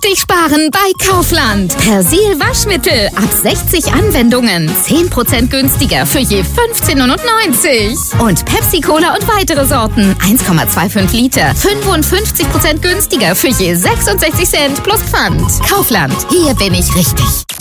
richtig sparen bei Kaufland. Persil Waschmittel ab 60 Anwendungen. 10% günstiger für je 15,99 €. Und Pepsi Cola und weitere Sorten. 1,25 Liter. 55% günstiger für je 66 Cent plus Pfand. Kaufland. Hier bin ich richtig.